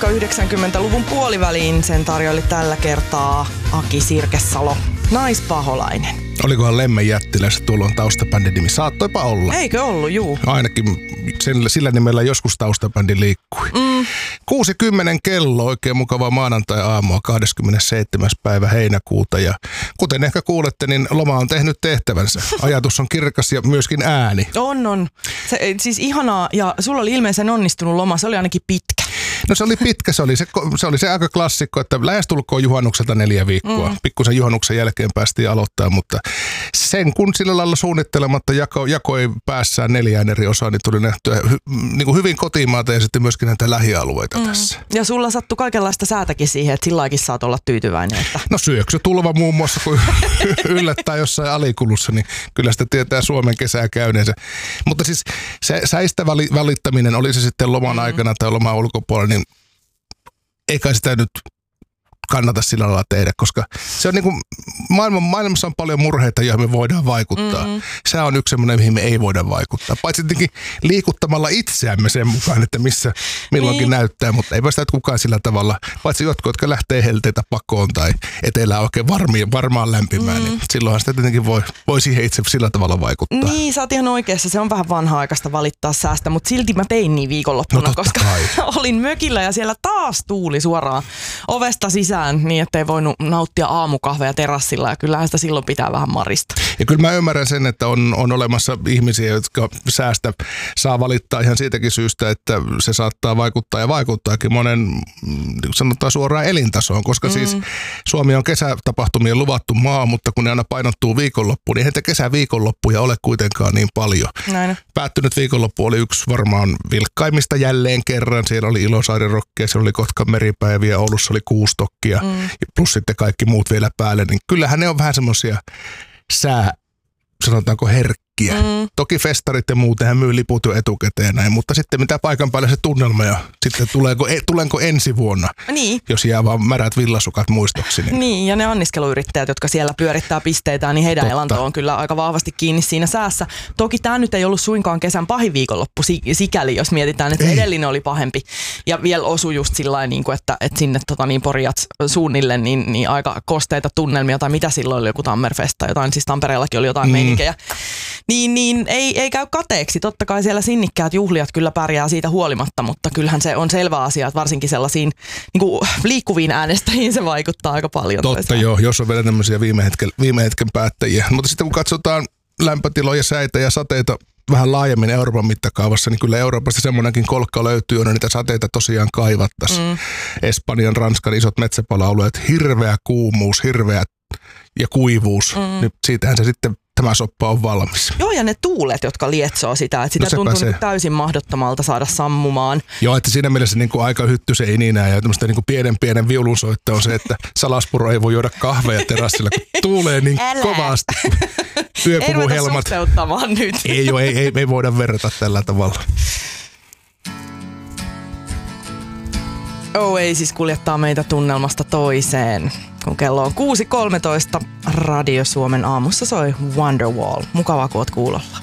matka 90-luvun puoliväliin. Sen tarjoili tällä kertaa Aki Sirkesalo, Naispaholainen. Olikohan Lemmen Jättiläiset tuolloin taustabändin nimi? Saattoipa olla. Eikö ollut, juu. Ainakin sillä nimellä joskus taustabändi liikkui. 6:10 kello, oikein mukava maanantai-aamua, 27. päivä heinäkuuta. Ja kuten ehkä kuulette, niin loma on tehnyt tehtävänsä. Ajatus on kirkas ja myöskin ääni. On. Siis ihanaa, ja sulla oli ilmeisen onnistunut loma, se oli ainakin pitkä. No se oli pitkä, se oli se aika klassikko, että lähestulkoon juhannukselta 4 viikkoa. Pikkusen juhannuksen jälkeen päästiin aloittaa, mutta sen kun sillä lailla suunnittelematta jakoi päässään 4 eri osaa, niin tuli nähtyä niin hyvin kotimaata ja sitten myöskin näitä lähialueita tässä. Ja sulla sattui kaikenlaista säätäkin siihen, että silläkin saat olla tyytyväinen. Että... No syöksytulva muun muassa, kun yllättää jossain alikulussa, niin kyllä sitä tietää Suomen kesää käyneensä. Mutta siis se säistä valittaminen, oli se sitten loman aikana tai loman ulkopuolella, niin eikä sitä nyt kannata sillä lailla tehdä, koska se on niin kuin, maailmassa on paljon murheita, joihin me voidaan vaikuttaa. Se on yksi semmoinen, mihin me ei voida vaikuttaa. Paitsi tietenkin liikuttamalla itseämme sen mukaan, että missä milloinkin näyttää, mutta eipä sitä kukaan sillä tavalla, paitsi jotkut, jotka lähtee helteitä pakoon tai etelään oikein varmaan lämpimään, niin silloinhan sitä tietenkin voi siihen itse sillä tavalla vaikuttaa. Niin, sä oot ihan oikeassa. Se on vähän vanha-aikaista valittaa säästä, mutta silti mä tein niin viikonloppuna, koska olin mökillä ja siellä taas tuuli suoraan ovesta sisään niin, ettei voinut nauttia aamukahveja terassilla ja kyllähän sitä silloin pitää vähän marista. Ja kyllä mä ymmärrän sen, että on olemassa ihmisiä, jotka säästä saa valittaa ihan siitäkin syystä, että se saattaa vaikuttaa ja vaikuttaakin monen, sanotaan suoraan elintasoon, koska siis Suomi on kesätapahtumien luvattu maa, mutta kun ne aina painottuu viikonloppuun, niin eihän te kesäviikonloppuja ole kuitenkaan niin paljon. Näin. Päättynyt viikonloppu oli yksi varmaan vilkkaimmista jälleen kerran. Siellä oli Ilosaaren rokkia, siellä oli Kotkan meripäiviä, Oulussa oli Kuustokkia. Plus sitten kaikki muut vielä päälle, niin kyllähän ne on vähän semmoisia sanotaanko herkkiä. Toki festarit ja muutenhan myy liput jo etukäteen näin, mutta sitten mitä paikan päälle se tunnelma ja sitten tulenko ensi vuonna, jos jää vaan märät villasukat muistoksi. Niin, ja ne anniskeluyrittäjät, jotka siellä pyörittää pisteitään, niin heidän elanto on kyllä aika vahvasti kiinni siinä säässä. Toki tämä nyt ei ollut suinkaan kesän pahin viikonloppu sikäli, jos mietitään, että edellinen oli pahempi. Ja vielä osui just sillain, niin kuin, että sinne Porjat suunnille niin aika kosteita tunnelmia, tai mitä silloin oli, joku Tammerfest tai jotain, siis Tampereellakin oli jotain meininkejä. Niin ei käy kateeksi. Totta kai siellä sinnikkäät juhlijat kyllä pärjää siitä huolimatta, mutta kyllähän se on selvä asia, että varsinkin sellaisiin niin kuin liikkuviin äänestäjiin se vaikuttaa aika paljon. Totta joo, jos on vielä tämmöisiä viime hetken päättäjiä. Mutta sitten kun katsotaan lämpötiloja, säitä ja sateita vähän laajemmin Euroopan mittakaavassa, niin kyllä Euroopasta semmoinenkin kolkka löytyy, on niitä sateita tosiaan kaivattaisiin. Espanjan, Ranskan isot metsäpala-alueet, hirveä kuumuus, hirveä ja kuivuus. Nyt siitähän se sitten tämä soppa on valmis. Joo, ja ne tuulet, jotka lietsoo sitä, että sitä tuntuu niin täysin mahdottomalta saada sammumaan. Joo, että siinä mielessä niin kuin aika hyttysen ininää ja tämmöistä niin kuin pienen viulunsoitto on se, että salaspuro ei voi juoda kahveja terassilla, kun tuulee niin kovasti. Ei suhteuttamaan nyt. Ei voida verrata tällä tavalla. Oasis kuljettaa meitä tunnelmasta toiseen. Kun kello on 6.13, Radio Suomen aamussa soi Wonderwall. Mukavaa, kun oot kuulolla.